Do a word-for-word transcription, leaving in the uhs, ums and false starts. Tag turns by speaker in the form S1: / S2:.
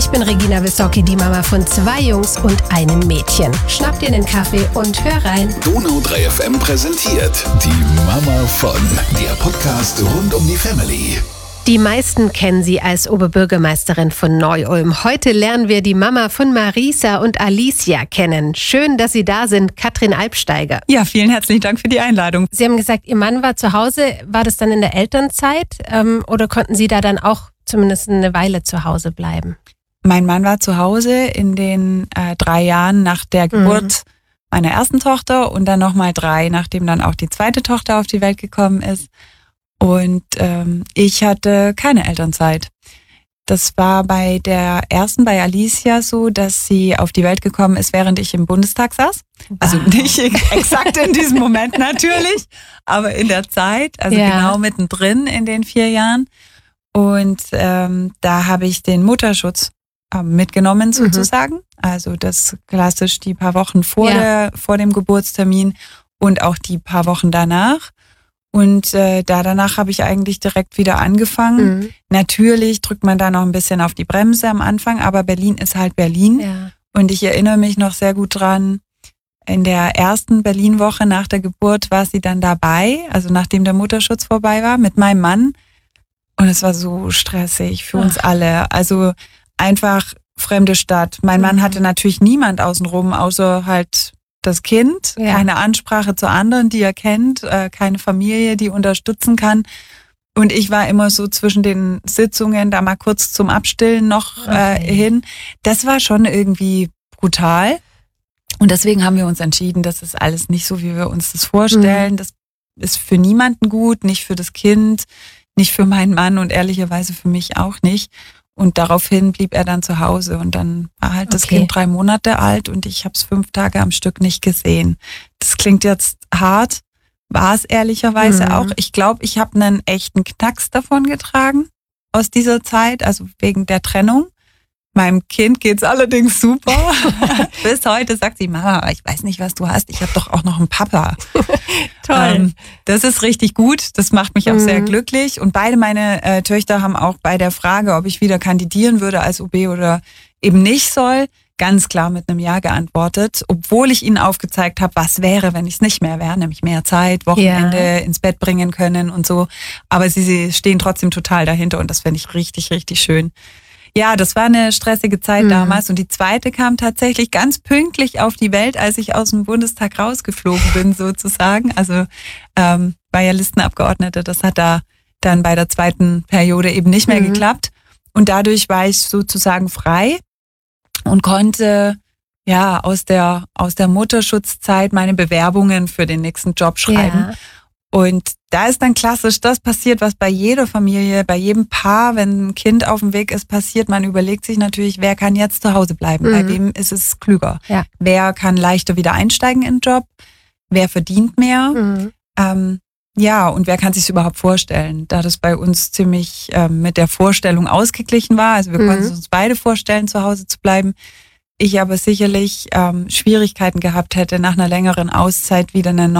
S1: Ich bin Regina Wissocki, die Mama von zwei Jungs und einem Mädchen. Schnapp dir einen Kaffee und hör rein.
S2: Donau drei F M präsentiert die Mama von, der Podcast rund um die Family.
S1: Die meisten kennen sie als Oberbürgermeisterin von Neu-Ulm. Heute lernen wir die Mama von Marisa und Alicia kennen. Schön, dass Sie da sind, Katrin Alpsteiger.
S3: Ja, vielen herzlichen Dank für die Einladung.
S1: Sie haben gesagt, Ihr Mann war zu Hause. War das dann in der Elternzeit ähm, oder konnten Sie da dann auch zumindest eine Weile zu Hause bleiben?
S3: Mein Mann war zu Hause in den äh, drei Jahren nach der Geburt mhm. meiner ersten Tochter und dann nochmal drei, nachdem dann auch die zweite Tochter auf die Welt gekommen ist. Und ähm, ich hatte keine Elternzeit. Das war bei der ersten, bei Alicia so, dass sie auf die Welt gekommen ist, während ich im Bundestag saß. Wow. Also nicht exakt in diesem Moment natürlich, aber in der Zeit, also ja. genau mittendrin in den vier Jahren. Und ähm, da habe ich den Mutterschutz äh, mitgenommen sozusagen. Mhm. Also das klassisch die paar Wochen vor, ja. der, vor dem Geburtstermin und auch die paar Wochen danach. Und äh, da danach habe ich eigentlich direkt wieder angefangen. Mhm. Natürlich drückt man da noch ein bisschen auf die Bremse am Anfang, aber Berlin ist halt Berlin. Ja. Und ich erinnere mich noch sehr gut dran, in der ersten Berlin-Woche nach der Geburt war sie dann dabei, also nachdem der Mutterschutz vorbei war, mit meinem Mann. Und es war so stressig für Ach. uns alle. Also einfach fremde Stadt. Mein mhm. Mann hatte natürlich niemand außenrum, außer halt das Kind, ja. keine Ansprache zu anderen, die er kennt, äh, keine Familie, die unterstützen kann. Und ich war immer so zwischen den Sitzungen, da mal kurz zum Abstillen noch okay. äh, hin. Das war schon irgendwie brutal. Und deswegen haben wir uns entschieden, das ist alles nicht so, wie wir uns das vorstellen. Mhm. Das ist für niemanden gut, nicht für das Kind, nicht für meinen Mann und ehrlicherweise für mich auch nicht. Und daraufhin blieb er dann zu Hause und dann war halt das okay. Kind drei Monate alt und ich habe es fünf Tage am Stück nicht gesehen. Das klingt jetzt hart, war es ehrlicherweise mhm. auch. Ich glaube, ich habe einen echten Knacks davon getragen aus dieser Zeit, also wegen der Trennung. Meinem Kind geht's allerdings super. Bis heute sagt sie, Mama, ich weiß nicht, was du hast. Ich habe doch auch noch einen Papa. Toll. Ähm, das ist richtig gut. Das macht mich auch mhm. sehr glücklich. Und beide meine äh, Töchter haben auch bei der Frage, ob ich wieder kandidieren würde als O B oder eben nicht soll, ganz klar mit einem Ja geantwortet. Obwohl ich ihnen aufgezeigt habe, was wäre, wenn ich es nicht mehr wäre. Nämlich mehr Zeit, Wochenende ja. ins Bett bringen können und so. Aber sie, sie stehen trotzdem total dahinter und das finde ich richtig, richtig schön. Ja, das war eine stressige Zeit mhm. damals und die zweite kam tatsächlich ganz pünktlich auf die Welt, als ich aus dem Bundestag rausgeflogen bin sozusagen. Also ähm, war ja Listenabgeordnete, das hat da dann bei der zweiten Periode eben nicht mehr mhm. geklappt und dadurch war ich sozusagen frei und konnte ja aus der aus der Mutterschutzzeit meine Bewerbungen für den nächsten Job schreiben. Ja. Und da ist dann klassisch das passiert, was bei jeder Familie, bei jedem Paar, wenn ein Kind auf dem Weg ist, passiert. Man überlegt sich natürlich, wer kann jetzt zu Hause bleiben? Mhm. Bei wem ist es klüger? Ja. Wer kann leichter wieder einsteigen in den Job? Wer verdient mehr? Mhm. Ähm, ja, und wer kann sich überhaupt vorstellen? Da das bei uns ziemlich ähm, mit der Vorstellung ausgeglichen war, also wir mhm. konnten es uns beide vorstellen, zu Hause zu bleiben. Ich aber sicherlich ähm, Schwierigkeiten gehabt hätte, nach einer längeren Auszeit wieder eine